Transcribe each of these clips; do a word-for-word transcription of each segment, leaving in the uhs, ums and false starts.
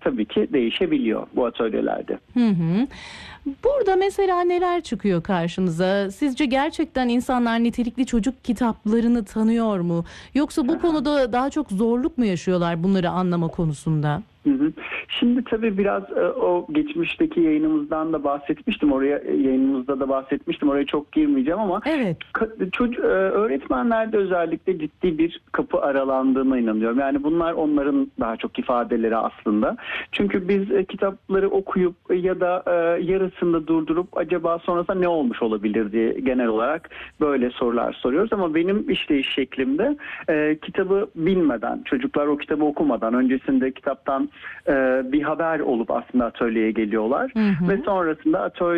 tabii ki değişebiliyor bu atölyelerde. Hı hı. Burada mesela neler çıkıyor karşınıza? Sizce gerçekten insanlar nitelikli çocuk kitaplarını tanıyor mu? Yoksa bu konuda daha çok zorluk mu yaşıyorlar bunları anlama konusunda? Hı hı. Şimdi tabii biraz e, o geçmişteki yayınımızdan da bahsetmiştim. Oraya e, yayınımızda da bahsetmiştim. Oraya çok girmeyeceğim ama Evet. ka- çocuk, e, öğretmenlerde özellikle ciddi bir kapı aralandığına inanıyorum. Yani bunlar onların daha çok ifadeleri aslında. Çünkü biz e, kitapları okuyup e, ya da e, yarısında durdurup acaba sonrasında ne olmuş olabilir diye genel olarak böyle sorular soruyoruz. Ama benim işleyiş şeklimde e, kitabı bilmeden, çocuklar o kitabı okumadan, öncesinde kitaptan e, bir haber olup aslında atölyeye geliyorlar. Hı hı. Ve sonrasında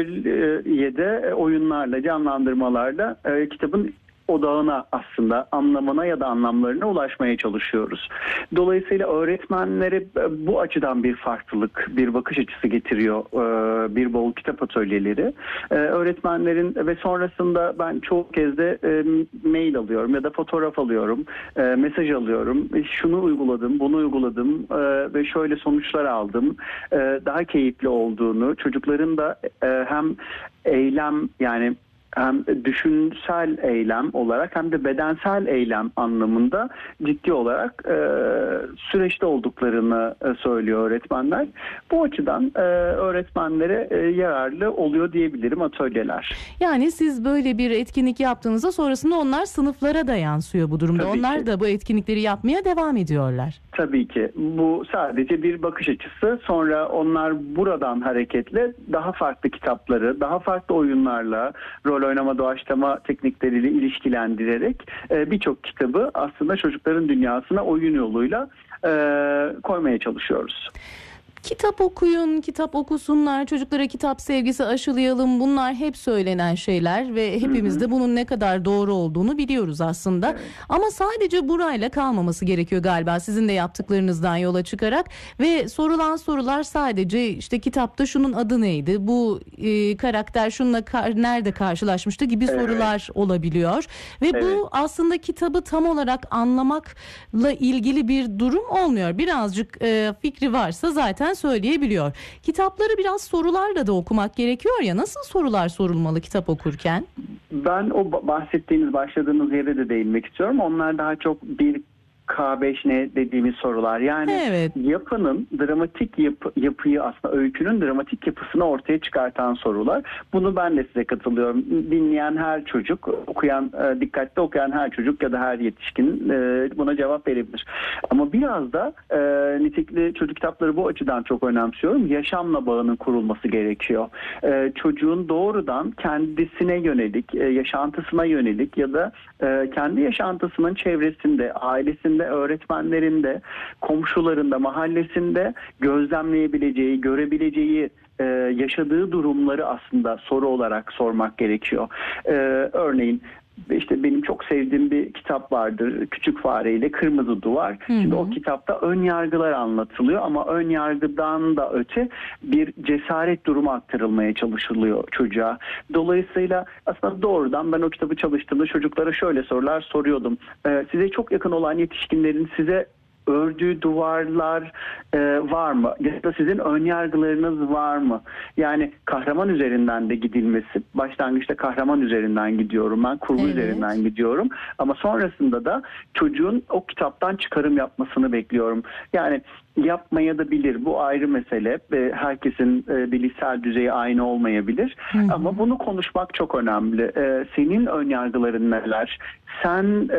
atölyede oyunlarla, canlandırmalarla e, kitabın odağına aslında anlamına ya da anlamlarına ulaşmaya çalışıyoruz. Dolayısıyla öğretmenlere bu açıdan bir farklılık, bir bakış açısı getiriyor e, bir bol kitap atölyeleri. E, öğretmenlerin ve sonrasında ben çoğu kez de e, mail alıyorum ya da fotoğraf alıyorum, e, mesaj alıyorum. Şunu uyguladım, bunu uyguladım e, ve şöyle sonuçlar aldım. E, daha keyifli olduğunu, çocukların da e, hem eylem yani hem düşünsel eylem olarak hem de bedensel eylem anlamında ciddi olarak e, süreçte olduklarını e, söylüyor öğretmenler. Bu açıdan e, öğretmenlere e, yararlı oluyor diyebilirim atölyeler. Yani siz böyle bir etkinlik yaptığınızda sonrasında onlar sınıflara da yansıyor bu durumda. Tabii onlar ki. da bu etkinlikleri yapmaya devam ediyorlar. Tabii ki. Bu sadece bir bakış açısı. Sonra onlar buradan hareketle daha farklı kitapları, daha farklı oyunlarla, rol oynama, doğaçlama teknikleriyle ilişkilendirerek e, birçok kitabı aslında çocukların dünyasına oyun yoluyla e, koymaya çalışıyoruz. Kitap okuyun, kitap okusunlar, çocuklara kitap sevgisi aşılayalım. Bunlar hep söylenen şeyler ve hepimiz de bunun ne kadar doğru olduğunu biliyoruz aslında. Evet. Ama sadece burayla kalmaması gerekiyor galiba sizin de yaptıklarınızdan yola çıkarak. Ve sorulan sorular sadece işte kitapta şunun adı neydi, bu e, karakter şununla kar- nerede karşılaşmıştı gibi evet. sorular olabiliyor. Ve evet. bu aslında kitabı tam olarak anlamakla ilgili bir durum olmuyor. Birazcık e, fikri varsa zaten söyleyebiliyor. Kitapları biraz sorularla da okumak gerekiyor ya. Nasıl sorular sorulmalı kitap okurken? Ben o bahsettiğiniz, başladığınız yere de değinmek istiyorum. Onlar daha çok bir K beş ne dediğimiz sorular. Yani evet. yapının dramatik yapı, yapıyı aslında öykünün dramatik yapısını ortaya çıkartan sorular. Bunu ben de size katılıyorum. Dinleyen her çocuk, okuyan, dikkatli okuyan her çocuk ya da her yetişkin buna cevap verebilir. Ama biraz da e, nitelikli çocuk kitapları bu açıdan çok önemsiyorum. Yaşamla bağının kurulması gerekiyor. E, çocuğun doğrudan kendisine yönelik, e, yaşantısına yönelik ya da e, kendi yaşantısının çevresinde, ailesinde, öğretmenlerinde, komşularında, mahallesinde gözlemleyebileceği, görebileceği, e, yaşadığı durumları aslında soru olarak sormak gerekiyor. E, örneğin İşte benim çok sevdiğim bir kitap vardır. Küçük Fare ile Kırmızı Duvar. Hı hı. Şimdi o kitapta ön yargılar anlatılıyor ama ön yargıdan da öte bir cesaret durumu aktarılmaya çalışılıyor çocuğa. Dolayısıyla aslında doğrudan ben o kitabı çalıştığımda çocuklara şöyle sorular soruyordum. Ee, size çok yakın olan yetişkinlerin size ördüğü duvarlar e, var mı? Ya da sizin önyargılarınız var mı? Yani kahraman üzerinden de gidilmesi. Başlangıçta kahraman üzerinden gidiyorum ben. Kurgu evet. üzerinden gidiyorum. Ama sonrasında da çocuğun o kitaptan çıkarım yapmasını bekliyorum. Yani yapmaya da bilir. Bu ayrı mesele. Herkesin bilişsel düzeyi aynı olmayabilir. Hı hı. Ama bunu konuşmak çok önemli. Senin önyargıların neler? Sen e,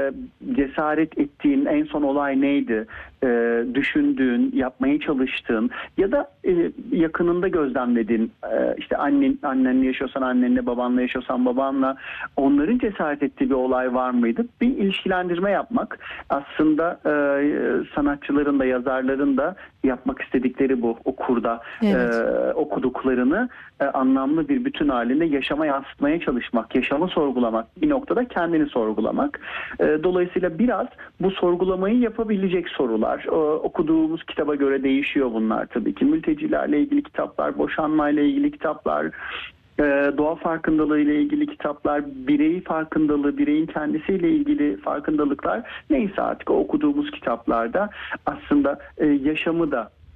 cesaret ettiğin en son olay neydi? E, düşündüğün, yapmaya çalıştığın ya da e, yakınında gözlemlediğin, e, işte annen, annenle yaşıyorsan annenle, babanla yaşıyorsan babanla, onların cesaret ettiği bir olay var mıydı? Bir ilişkilendirme yapmak aslında e, sanatçıların da yazarların da yapmak istedikleri bu okurda evet. e, okuduklarını e, anlamlı bir bütün halinde yaşama yansıtmaya çalışmak, yaşamı sorgulamak, bir noktada kendini sorgulamak. E, dolayısıyla biraz bu sorgulamayı yapabilecek sorular. E, okuduğumuz kitaba göre değişiyor bunlar tabii ki. Mültecilerle ilgili kitaplar, boşanmayla ilgili kitaplar, doğa farkındalığı ile ilgili kitaplar, birey farkındalığı, bireyin kendisiyle ilgili farkındalıklar, neyse artık o okuduğumuz kitaplarda aslında yaşamı da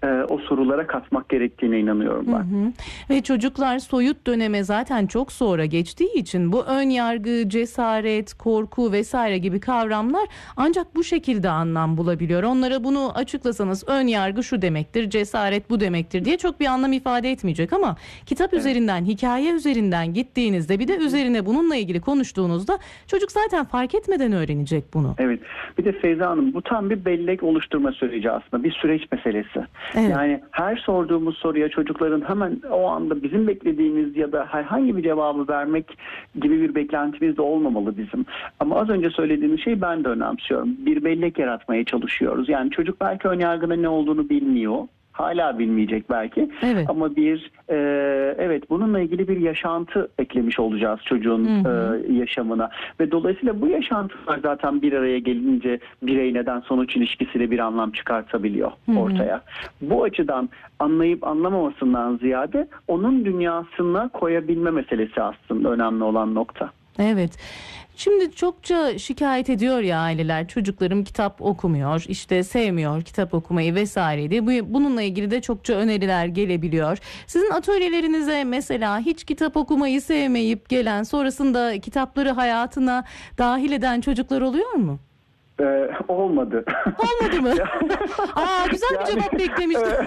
e, o sorulara katmak gerektiğine inanıyorum ben. Hı hı. Ve çocuklar soyut döneme zaten çok sonra geçtiği için bu ön yargı, cesaret, korku vesaire gibi kavramlar ancak bu şekilde anlam bulabiliyor. Onlara bunu açıklasanız ön yargı şu demektir, cesaret bu demektir diye çok bir anlam ifade etmeyecek ama kitap evet. üzerinden, hikaye üzerinden gittiğinizde bir de üzerine bununla ilgili konuştuğunuzda çocuk zaten fark etmeden öğrenecek bunu. Evet. Bir de Feyza Hanım, bu tam bir bellek oluşturma süreci aslında. Bir süreç meselesi. Evet. Yani her sorduğumuz soruya çocukların hemen o anda bizim beklediğimiz ya da herhangi bir cevabı vermek gibi bir beklentimiz de olmamalı bizim. Ama az önce söylediğiniz şeyi ben de önemsiyorum. Bir bellek yaratmaya çalışıyoruz. Yani çocuk belki önyargının ne olduğunu bilmiyor. Hala bilmeyecek belki evet. ama bir e, evet bununla ilgili bir yaşantı eklemiş olacağız çocuğun hı hı. E, yaşamına ve dolayısıyla bu yaşantılar zaten bir araya gelince birey neden sonuç ilişkisiyle bir anlam çıkartabiliyor hı hı. ortaya. Bu açıdan anlayıp anlamamasından ziyade onun dünyasına koyabilme meselesi aslında önemli olan nokta. Evet. Şimdi çokça şikayet ediyor ya aileler, çocuklarım kitap okumuyor, işte sevmiyor kitap okumayı vesaire diye. Bununla ilgili de çokça öneriler gelebiliyor. Sizin atölyelerinize mesela hiç kitap okumayı sevmeyip gelen, sonrasında kitapları hayatına dahil eden çocuklar oluyor mu? Ee, olmadı. Olmadı mı? Aa, güzel bir yani, cevap beklemiştim.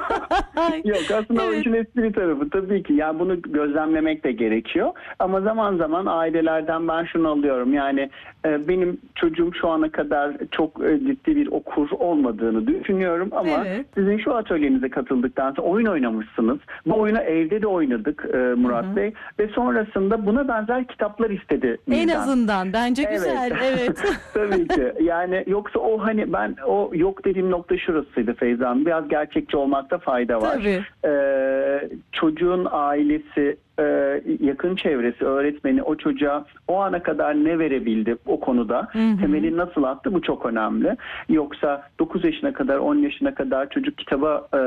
Yok aslında evet. o işin espri tarafı tabii ki. Yani bunu gözlemlemek de gerekiyor. Ama zaman zaman ailelerden ben şunu alıyorum. Yani e, benim çocuğum şu ana kadar çok e, ciddi bir okur olmadığını düşünüyorum. Ama evet. sizin şu atölyenize katıldıktan sonra oyun oynamışsınız. Bu oyunu evde de oynadık e, Murat Hı-hı. Bey. Ve sonrasında buna benzer kitaplar istedi. En bizden. azından. Bence evet. güzel. Evet. Tabii ki. Yani yoksa o hani ben o yok dediğim nokta şurasıydı Feyza Hanım. Biraz gerçekçi olmakta fayda var. Tabii. Ee, çocuğun ailesi, yakın çevresi, öğretmeni o çocuğa o ana kadar ne verebildi o konuda, hı hı. temeli nasıl attı, bu çok önemli. Yoksa dokuz yaşına kadar, on yaşına kadar çocuk kitaba e,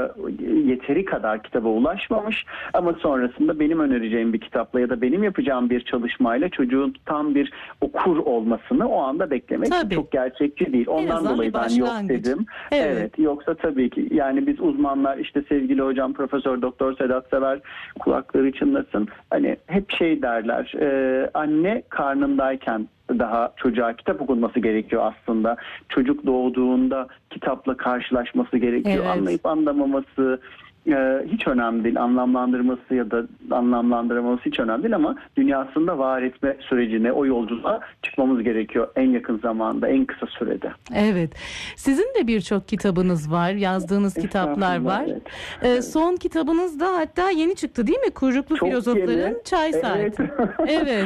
yeteri kadar kitaba ulaşmamış ama sonrasında benim önereceğim bir kitapla ya da benim yapacağım bir çalışmayla çocuğun tam bir okur olmasını o anda beklemek tabii. çok gerçekçi değil. Ondan dolayı ben yok dedim. Evet. evet. Yoksa tabii ki yani biz uzmanlar, işte sevgili hocam Profesör Doktor Sedat Sever kulakları çınlasın. Hani hep şey derler, e, anne karnındayken daha çocuğa kitap okunması gerekiyor aslında. Çocuk doğduğunda kitapla karşılaşması gerekiyor. Evet. Anlayıp anlamaması e, hiç önemli değil. Anlamlandırması ya da anlamlandıramaması hiç önemli değil ama dünyasında var etme sürecine, o yolculuğa çıkmamız gerekiyor en yakın zamanda, en kısa sürede. Evet. Sizin de birçok kitabınız var, yazdığınız kitaplar var. Evet. Ee, evet. Son kitabınız da hatta yeni çıktı değil mi? Kuyruklu Çok Filozofların yeni. Çay Saati. Evet. evet.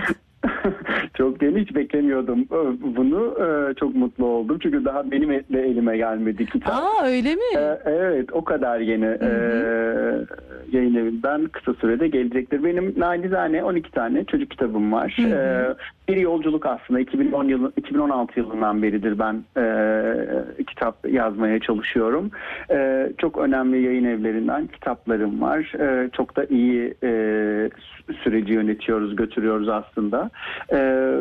Çok yeni, hiç beklemiyordum bunu. Çok mutlu oldum. Çünkü daha benim elime gelmedi kitap. Aa, öyle mi? Evet, o kadar yeni. Hı hı. Yayın evinden kısa sürede gelecektir. Benim nacizane on iki tane çocuk kitabım var. Hı hı. Bir yolculuk aslında. iki bin on yılı, iki bin on altı yılından beridir ben e, kitap yazmaya çalışıyorum. E, çok önemli yayın evlerinden kitaplarım var. E, çok da iyi e, süreci yönetiyoruz, götürüyoruz aslında. E,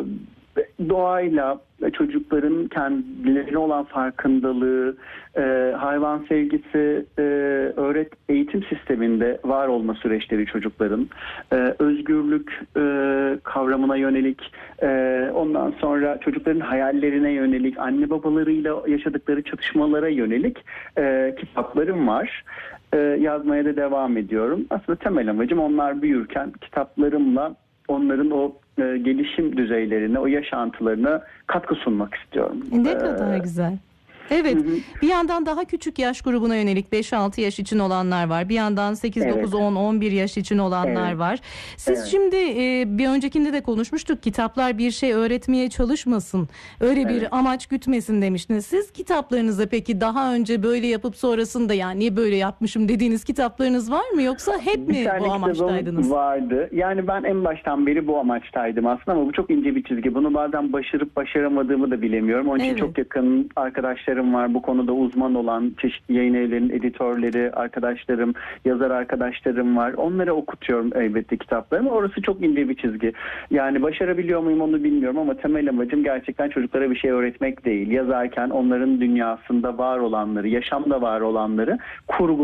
doğayla, çocukların kendilerine olan farkındalığı, e, hayvan sevgisi, e, öğret eğitim sisteminde var olma süreçleri çocukların, e, özgürlük e, kavramına yönelik, e, ondan sonra çocukların hayallerine yönelik, anne babalarıyla yaşadıkları çatışmalara yönelik e, kitaplarım var. E, yazmaya da devam ediyorum. Aslında temel amacım onlar büyürken kitaplarımla onların o e, gelişim düzeylerine, o yaşantılarına katkı sunmak istiyorum. Ne ee, kadar güzel. Evet, hı hı. Bir yandan daha küçük yaş grubuna yönelik beş altı yaş için olanlar var. Bir yandan sekiz dokuz on on bir yaş için olanlar evet. var. Siz evet. şimdi e, bir öncekinde de konuşmuştuk. Kitaplar bir şey öğretmeye çalışmasın. Öyle evet. bir amaç gütmesin demiştiniz. Siz kitaplarınızda peki daha önce böyle yapıp sonrasında yani niye böyle yapmışım dediğiniz kitaplarınız var mı? Yoksa hep mi bu amaçtaydınız? Vardı. Yani ben en baştan beri bu amaçtaydım aslında ama bu çok ince bir çizgi. Bunu bazen başarıp başaramadığımı da bilemiyorum. Onun için evet. çok yakın arkadaşlarım arkadaşlarım var. Bu konuda uzman olan çeşitli yayın evlerinin editörleri, arkadaşlarım, yazar arkadaşlarım var. Onlara okutuyorum elbette kitaplarımı. Orası çok ince bir çizgi. Yani başarabiliyor muyum onu bilmiyorum ama temel amacım gerçekten çocuklara bir şey öğretmek değil. Yazarken onların dünyasında var olanları, yaşamda var olanları kurgu